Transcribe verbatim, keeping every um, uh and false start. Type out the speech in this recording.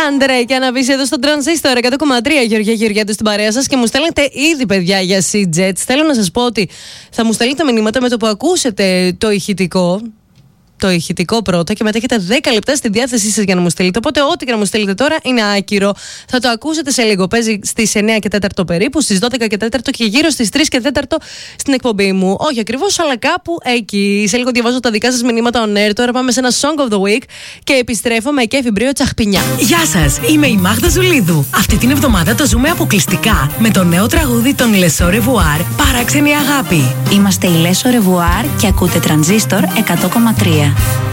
Άντρε και Αναβίση εδώ στο Τρανζίστορ εκατό κόμμα τρία. Γεωργία Γεωργιάδου στην παρέα σας και μου στέλνετε ήδη, παιδιά, για Sea-Jets. Θέλω να σας πω ότι θα μου στέλνετε μηνύματα με το που ακούσετε το ηχητικό. Το ηχητικό πρώτα και μετά έχετε δέκα λεπτά στη διάθεσή σας για να μου στείλετε. Οπότε, ό,τι και να μου στείλετε τώρα είναι άκυρο. Θα το ακούσετε σε λίγο. Παίζει στις εννιά και τέσσερα περίπου, στις δώδεκα και τέσσερα και γύρω στις τρεις και τέσσερα στην εκπομπή μου. Όχι ακριβώς, αλλά κάπου εκεί. Σε λίγο διαβάζω τα δικά σας μηνύματα on air. Τώρα πάμε σε ένα Song of the Week και επιστρέφω με Κέφι Μπρίο Τσαχπινιά. Γεια σας, είμαι η Μάγδα Ζουλίδου. Αυτή την εβδομάδα το ζούμε αποκλειστικά με το νέο τραγούδι των Les Au Revoir, Παράξενη Αγάπη. Είμαστε οι Les Au Revoir και ακούτε Τρανζίστορ εκατό κόμμα τρία.